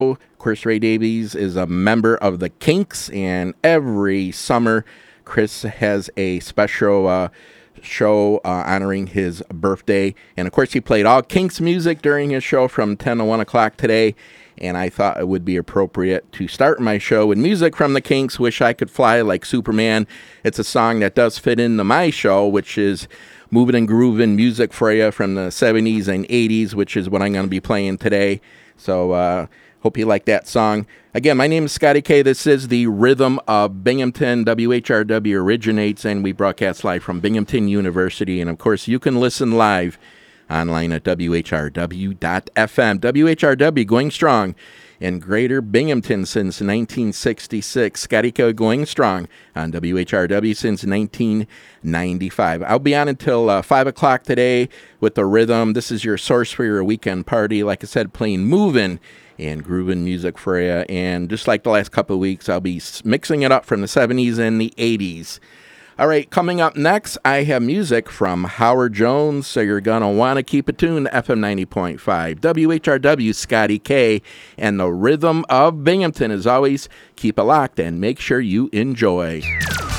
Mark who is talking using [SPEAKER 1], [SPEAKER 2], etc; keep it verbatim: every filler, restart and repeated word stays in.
[SPEAKER 1] Of course, Ray Davies is a member of the Kinks, and every summer, Chris has a special uh, show uh, honoring his birthday. And of course, he played all Kinks music during his show from ten to one o'clock today. And I thought it would be appropriate to start my show with music from the Kinks, Wish I Could Fly Like Superman. It's a song that does fit into my show, which is moving and grooving music for you from the seventies and eighties, which is what I'm going to be playing today. So, uh, hope you like that song. Again, my name is Scotty K. This is the Rhythm of Binghamton. W H R W originates, and we broadcast live from Binghamton University. And, of course, you can listen live online at W H R W dot F M. W H R W going strong in Greater Binghamton since nineteen sixty-six. Scotty K going strong on W H R W since nineteen ninety-five. I'll be on until uh, five o'clock today with the Rhythm. This is your source for your weekend party. Like I said, playing moving and grooving music for you. And just like the last couple of weeks, I'll be mixing it up from the seventies and the eighties. All right, coming up next, I have music from Howard Jones, so you're going to want to keep it tuned to F M ninety point five. W H R W, Scotty K, and the Rhythm of Binghamton. As always, keep it locked and make sure you enjoy.